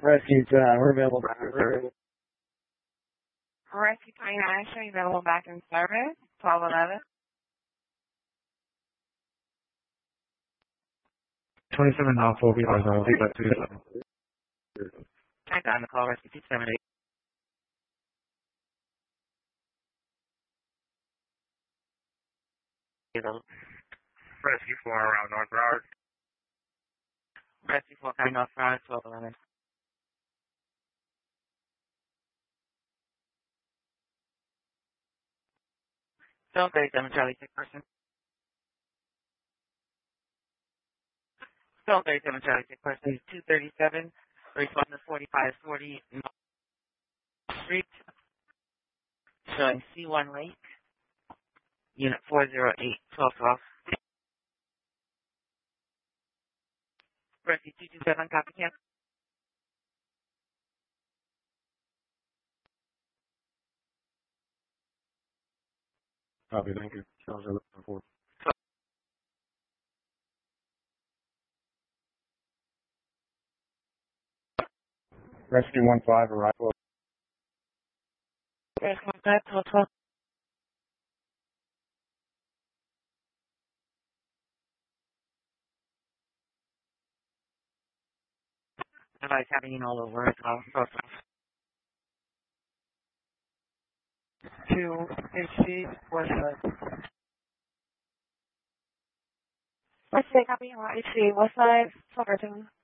Rescue 10, we're available back in service. Rescue 29, show you available back in service. 1211. 27 now, 4 VR, I'll leave that to you. Check on the call, Rescue 278. Rescue 4 around North Broward. Rescue 4 coming off Broward, 1211. Still 37, Charlie, 6 person. Still 37, Charlie, 6 person. 237, respond to 4540 North Street. Showing C1 Lake. Unit 408, 1212. Rescue 227, copy camp. Copy, thank you. That was looking for. Rescue 15, arrival. Rescue 15, 1212. Device happening all over as well. 1212. 2 HC, west side. West side, copy, HC, west side, 1213.